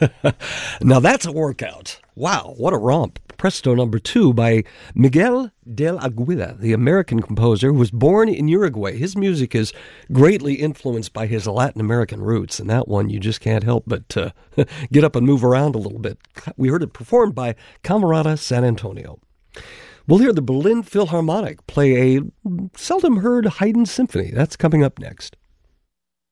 Now that's a workout. Wow, what a romp. Presto number 2 by Miguel del Aguila, the American composer who was born in Uruguay. His music is greatly influenced by his Latin American roots, and that one you just can't help but get up and move around a little bit. We heard it performed by Camerata San Antonio. We'll hear the Berlin Philharmonic play a seldom-heard Haydn symphony. That's coming up next.